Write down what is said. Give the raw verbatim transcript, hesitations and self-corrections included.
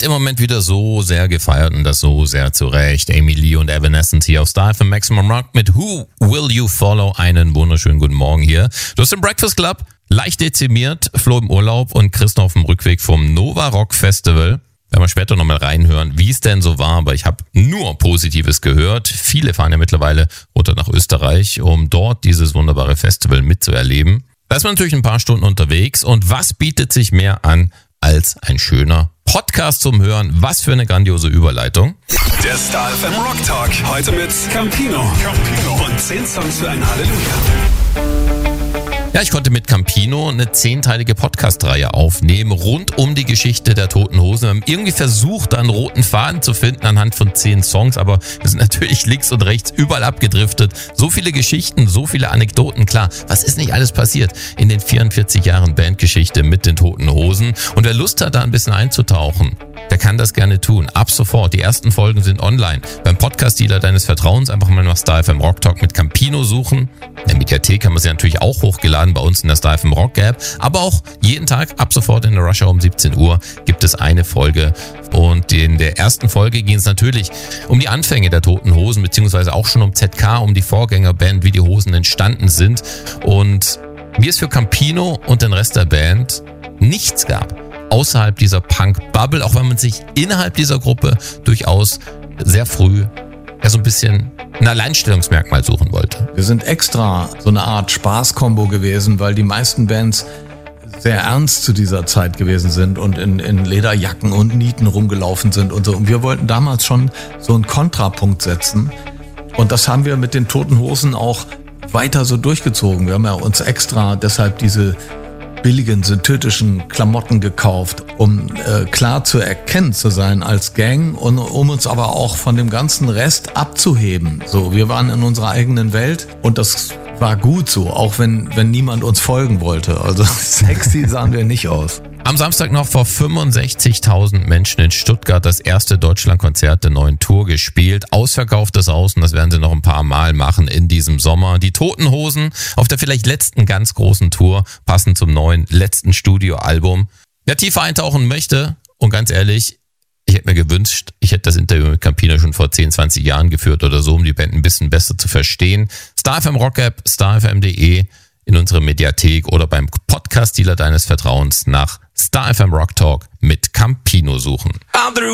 wird im Moment wieder so sehr gefeiert und das so sehr zu Recht. Amy Lee und Evanescence hier auf Star F M Maximum Rock mit Who Will You Follow? Einen wunderschönen guten Morgen hier. Du hast den Breakfast Club leicht dezimiert, Flo im Urlaub und Christian auf dem Rückweg vom Nova Rock Festival. Werden wir später nochmal reinhören, wie es denn so war, aber ich habe nur Positives gehört. Viele fahren ja mittlerweile runter nach Österreich, um dort dieses wunderbare Festival mitzuerleben. Da ist man natürlich ein paar Stunden unterwegs und was bietet sich mehr an als ein schöner Podcast zum Hören? Was für eine grandiose Überleitung. Der Star F M Rock Talk, heute mit Campino. Campino. Und zehn Songs für ein Halleluja. Ja, ich konnte mit Campino eine zehnteilige Podcast-Reihe aufnehmen, rund um die Geschichte der Toten Hosen. Wir haben irgendwie versucht, da einen roten Faden zu finden anhand von zehn Songs, aber wir sind natürlich links und rechts überall abgedriftet. So viele Geschichten, so viele Anekdoten, klar. Was ist nicht alles passiert in den vierundvierzig Jahren Bandgeschichte mit den Toten Hosen? Und wer Lust hat, da ein bisschen einzutauchen, der kann das gerne tun. Ab sofort. Die ersten Folgen sind online. Beim Podcast-Dealer deines Vertrauens einfach mal nach Star F M Rock Talk mit Campino suchen. In der Mediathek haben wir sie natürlich auch hochgeladen bei uns in der Star F M Rock App. Aber auch jeden Tag ab sofort in der Rush Hour um siebzehn Uhr gibt es eine Folge. Und in der ersten Folge ging es natürlich um die Anfänge der Toten Hosen, beziehungsweise auch schon um Z K, um die Vorgängerband, wie die Hosen entstanden sind. Und wie es für Campino und den Rest der Band nichts gab außerhalb dieser Punk-Bubble, auch wenn man sich innerhalb dieser Gruppe durchaus sehr früh ja so ein bisschen ein Alleinstellungsmerkmal suchen wollte. Wir sind extra so eine Art Spaß-Kombo gewesen, weil die meisten Bands sehr ernst zu dieser Zeit gewesen sind und in, in Lederjacken und Nieten rumgelaufen sind und so. Und wir wollten damals schon so einen Kontrapunkt setzen. Und das haben wir mit den Toten Hosen auch weiter so durchgezogen. Wir haben ja uns extra deshalb diese billigen synthetischen Klamotten gekauft, um äh, klar zu erkennen zu sein als Gang und um uns aber auch von dem ganzen Rest abzuheben. So, wir waren in unserer eigenen Welt und das war gut so, auch wenn wenn niemand uns folgen wollte. Also sexy sahen wir nicht aus. Am Samstag noch vor fünfundsechzigtausend Menschen in Stuttgart das erste Deutschlandkonzert der neuen Tour gespielt. Ausverkauftes Haus und das werden sie noch ein paar Mal machen in diesem Sommer. Die Toten Hosen auf der vielleicht letzten ganz großen Tour, passend zum neuen letzten Studioalbum. Wer tiefer eintauchen möchte und ganz ehrlich, ich hätte mir gewünscht, ich hätte das Interview mit Campino schon vor zehn, zwanzig Jahren geführt oder so, um die Band ein bisschen besser zu verstehen. Star F M Rock App, star f m punkt d e, in unserer Mediathek oder beim Podcast-Dealer deines Vertrauens nach Star F M Rock Talk mit Campino suchen.